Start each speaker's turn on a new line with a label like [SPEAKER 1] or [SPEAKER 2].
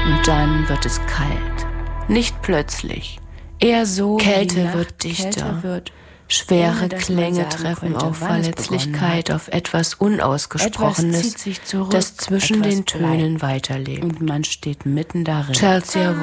[SPEAKER 1] Und dann wird es kalt. Nicht plötzlich. Eher so, Kälte wird dichter. Schwere Klänge treffen auf Verletzlichkeit, auf etwas Unausgesprochenes, das zwischen den Tönen weiterlebt.
[SPEAKER 2] Und man steht mitten darin.
[SPEAKER 1] Chelsea